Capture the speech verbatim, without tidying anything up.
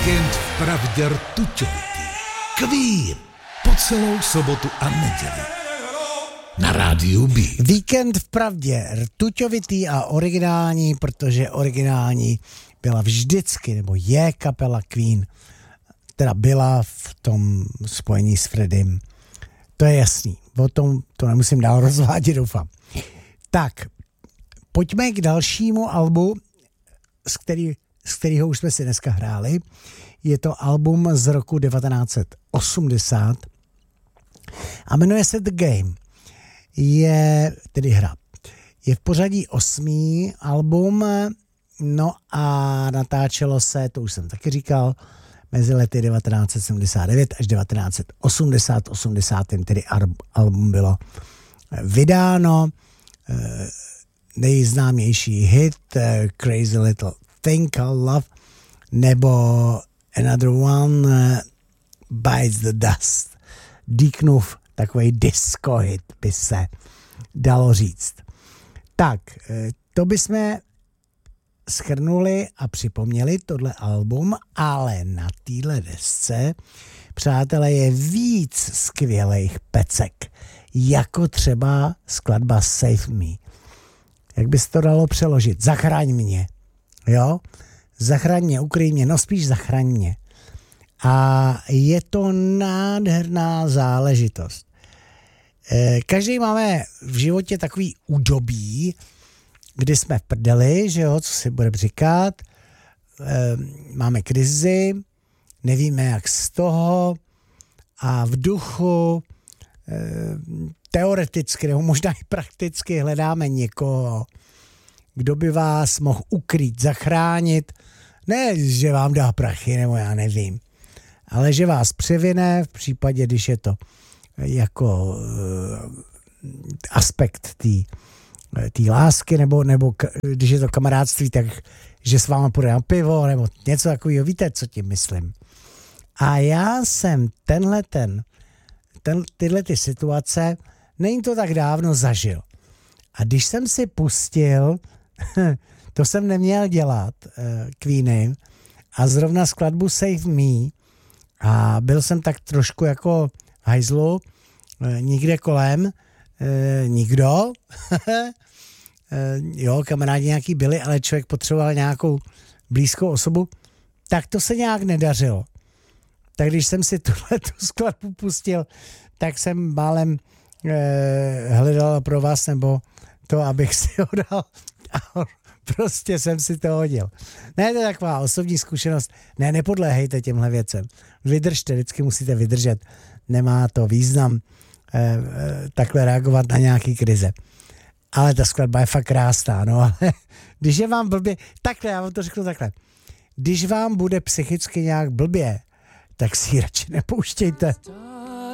Víkend vpravdě rtuťovitý. Queen po celou sobotu a neděli. Na rádiu B. Víkend vpravdě rtuťovitý a originální, protože originální byla vždycky, nebo je kapela Queen, teda byla v tom spojení s Freddym. To je jasný, o tom to nemusím dál rozvádět, doufám. Tak, pojďme k dalšímu albu, z, který, z kterého už jsme si dneska hráli. Je to album z roku devatenáct set osmdesát a jmenuje se The Game. Je tedy hra. Je v pořadí osmý album, no a natáčelo se, to už jsem taky říkal, mezi lety devatenáct set sedmdesát devět až devatenáct set osmdesát. osmdesát tedy album bylo vydáno. Nejznámější hit Crazy Little Thing Called Love nebo Another One Bites the Dust. Díknův takovej disco hit by se dalo říct. Tak, to bychom shrnuli a připomněli tohle album, ale na téhle desce, přátelé, je víc skvělých pecek, jako třeba skladba Save Me. Jak by se to dalo přeložit? Zachraň mě, jo? Zachraň mě, ukryj mě, no spíš zachraň mě. A je to nádherná záležitost. Každý máme v životě takový údobí, kdy jsme v prdeli, že jo, co si bude říkat, máme krizi, nevíme jak z toho a v duchu teoreticky nebo možná i prakticky hledáme někoho, kdo by vás mohl ukrýt, zachránit, ne, že vám dá prachy, nebo já nevím, ale že vás převine v případě, když je to jako aspekt té té lásky, nebo, nebo k, když je to kamarádství, tak že s váma půjde na pivo, nebo něco takového, víte, co tím myslím. A já jsem tenhle ten, ten tyhle ty situace, není to tak dávno zažil. A když jsem si pustil, to jsem neměl dělat, Queeny, a zrovna skladbu Save Me, a byl jsem tak trošku jako hajzlu, nikde kolem, E, nikdo, e, jo, kamarádi nějaký byli, ale člověk potřeboval nějakou blízkou osobu, tak to se nějak nedařilo. Tak když jsem si tuhletu skladbu pustil, tak jsem bálem e, hledal pro vás, nebo to, abych si ho dal, a prostě jsem si to hodil. Ne, to je taková osobní zkušenost, ne, nepodléhejte těmhle věcem, vydržte, vždycky musíte vydržet, nemá to význam takhle reagovat na nějaký krize. Ale ta skladba je fakt krásná, no ale když je vám blbě, takhle, já vám to řeknu takhle, když vám bude psychicky nějak blbě, tak si ji radši nepouštějte.